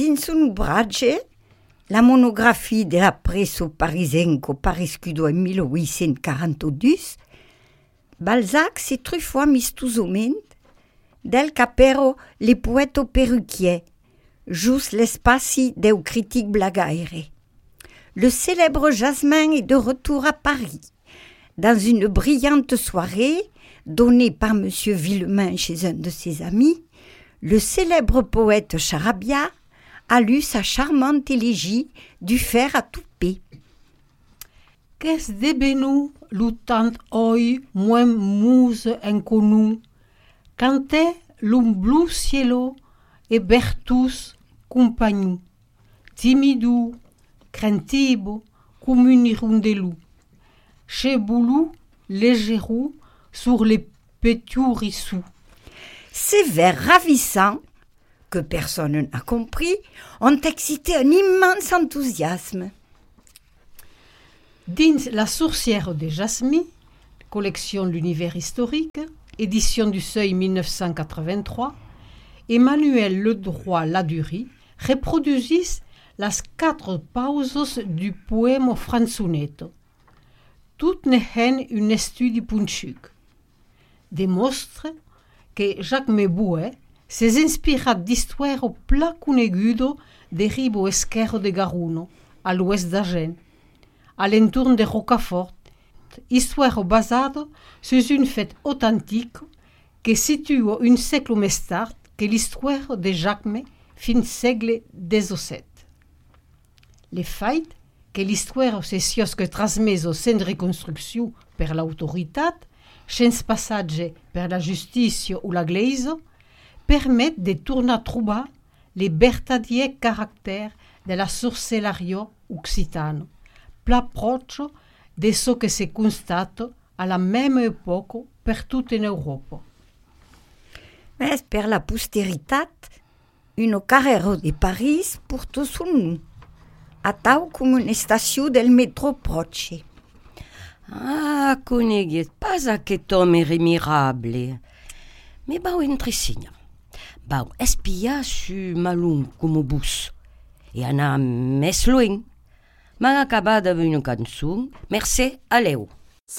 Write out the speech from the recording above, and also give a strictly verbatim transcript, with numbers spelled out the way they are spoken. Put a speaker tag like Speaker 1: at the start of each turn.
Speaker 1: Dins un ouvrage, la monographie de la presso parisenco parescudo en mille huit-cent quarante-deux, Balzac s'est truffoa mistosament del capero le poète perruquier, just l'espaci deu critique blagaire. Le célèbre Jasmin est de retour à Paris, dans une brillante soirée donnée par M. Villemain chez un de ses amis. Le célèbre poète Charabia a lu sa charmante élégie du fer à toupet.
Speaker 2: Qu'est-ce devenu l'outant oi moins muse inconnu, canté l'un blu cielo et bertus compagnou, timidou, craintivo, comme une hirondellou, chez Boulou, légérou, sur les petits rissous.
Speaker 1: Ces vers ravissants, que personne n'a compris, ont excité un immense enthousiasme.
Speaker 2: Dins La Sourcière de Jasmin, collection L'Univers historique, édition du Seuil dix-neuf cent quatre-vingt-trois, Emmanuel Ledroit Ladurie reproduisit las quatre pauses du poème Franzunetto. Toutes n'ehen un estudi punchuc. Démontre que Jacques Meboué s'est inspiré d'histoires pla conegudo de ribo esquerro de Garuno, à l'ouest d'Agen, à l'entour de Rocafort, histoire basée sur une fête authentique qui situe un siècle plus tard que l'histoire de Jacques fin siècle dix-sept. Le fait que l'histoire c'est que transmise au sein de reconstruction par l'autorité, sans passage par la justice ou l'Église, permet de tourner à trouver les vertadiers caractères de la sorcellerie occitane, plus proche de ce que se constate à la même époque partout en Europe.
Speaker 1: Mais per la postéritat, une carrera de Paris porte son nom, a tau com une station del métro proche.
Speaker 3: Ah, coneguet pas aquest homme remirable. Mais bau entresigna. Bau espia su malum como bus. E anar més lueng. M'han acabat de una cançó, merci a Léo.